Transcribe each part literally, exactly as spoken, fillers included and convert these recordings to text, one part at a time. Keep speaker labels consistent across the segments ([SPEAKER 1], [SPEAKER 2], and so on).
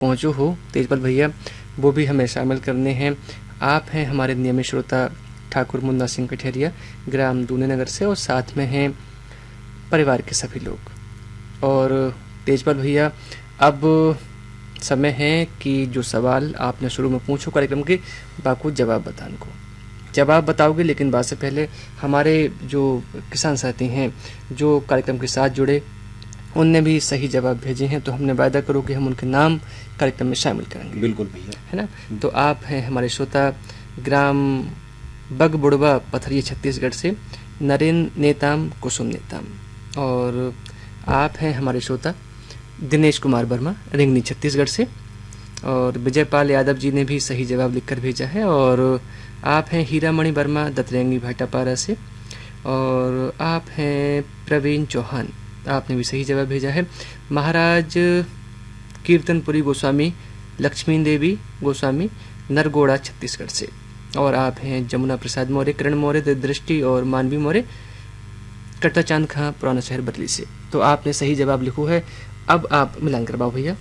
[SPEAKER 1] पहुँचो हो तेजपाल भैया, वो भी हमें शामिल करने हैं। आप हैं हमारे नियमित श्रोता ठाकुर मुन्ना सिंह कठेरिया, ग्राम दूने नगर से, और साथ में हैं परिवार के सभी लोग। और तेजपाल भैया, अब समय है कि जो सवाल आपने शुरू में पूछो कार्यक्रम के, बाकू जवाब बताने को जवाब बताओगे। लेकिन बात से पहले हमारे जो किसान साथी हैं जो कार्यक्रम के साथ जुड़े, उनने भी सही जवाब भेजे हैं, तो हमने वायदा करो कि हम उनके नाम कार्यक्रम में शामिल करेंगे।
[SPEAKER 2] बिल्कुल भैया,
[SPEAKER 1] है ना। तो आप हैं हमारे श्रोता ग्राम बगबुड़वा पथरिया छत्तीसगढ़ से नरेंद्र नेताम कुसुम नेताम, और आप हैं हमारे श्रोता दिनेश कुमार वर्मा रिंगनी छत्तीसगढ़ से, और विजयपाल यादव जी ने भी सही जवाब लिखकर भेजा है। और आप हैं हीरामणि वर्मा दतरेंगी भाटापारा से, और आप हैं प्रवीण चौहान, आपने भी सही जवाब भेजा है। महाराज कीर्तनपुरी गोस्वामी लक्ष्मी देवी गोस्वामी नरगोड़ा छत्तीसगढ़ से, और आप हैं जमुना प्रसाद मौर्य, किरण मौर्य दृष्टि और मानवी मौर्य कट्टा चांद खां पुराना शहर बदली से। तो आपने सही जवाब लिखो है। अब आप मिलान करवाओ भैया।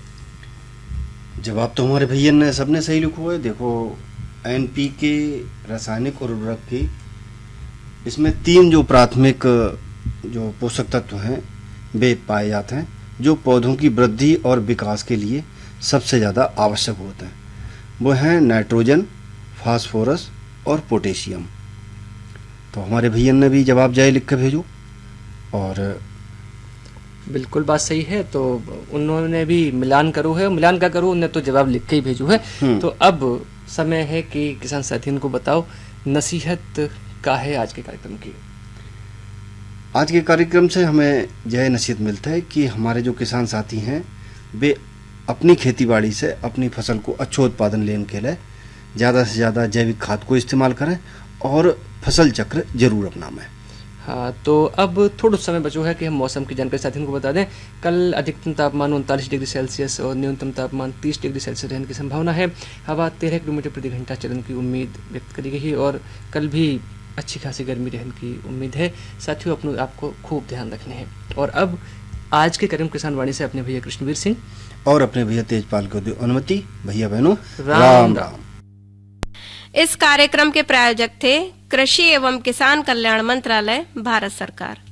[SPEAKER 2] जवाब तो हमारे भैया ने सबने सही लिखो है। देखो, एनपीके रासायनिक उर्वरक की इसमें तीन जो प्राथमिक जो पोषक तत्व हैं वे पाए जाते हैं जो पौधों की वृद्धि और विकास के लिए सबसे ज़्यादा आवश्यक होते हैं। वो हैं नाइट्रोजन, फास्फोरस और पोटेशियम। तो हमारे भैया ने भी जवाब जाए लिख कर भेजो। और
[SPEAKER 1] बिल्कुल बात सही है। तो उन्होंने भी मिलान करो है, मिलान का करो, उन्होंने तो जवाब लिख के ही भेजो है। तो अब समय है कि किसान साथियों को बताओ नसीहत का है आज के कार्यक्रम की।
[SPEAKER 2] आज के कार्यक्रम से हमें यह नसीहत मिलता है कि हमारे जो किसान साथी हैं वे अपनी खेतीबाड़ी से अपनी फसल को अच्छा उत्पादन लेने के लिए ज़्यादा से ज़्यादा जैविक खाद को इस्तेमाल करें और फसल चक्र जरूर अपनाएं।
[SPEAKER 1] हाँ, तो अब थोड़ा समय बचो है कि हम मौसम की जानकारी साथियों को बता दें। कल अधिकतम तापमान उनतालीस डिग्री सेल्सियस और न्यूनतम तापमान तीस डिग्री सेल्सियस रहने की संभावना है। हवा तेरह किलोमीटर प्रति घंटा चलने की उम्मीद व्यक्त करी गई है, और कल भी अच्छी खासी गर्मी रहने की उम्मीद है। साथियों, अपने आपको खूब ध्यान रखने हैं। और अब आज के कार्यक्रम किसान वाणी से अपने भैया कृष्णवीर सिंह
[SPEAKER 2] और अपने भैया तेजपाल को दो अनुमति। भैया बहनों,
[SPEAKER 1] राम राम, राम।
[SPEAKER 3] इस कार्यक्रम के प्रायोजक थे कृषि एवं किसान कल्याण मंत्रालय, भारत सरकार।